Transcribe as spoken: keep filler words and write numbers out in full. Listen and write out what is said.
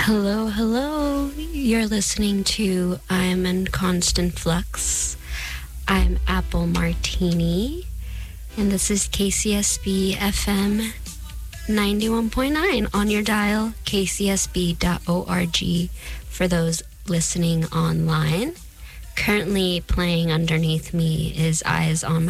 Hello, hello. You're listening to I'm in Constant Flux. I'm Apple Martini, and this is K C S B F M ninety-one point nine on your dial, k c s b dot org for those listening online. Currently playing underneath me is Eyes on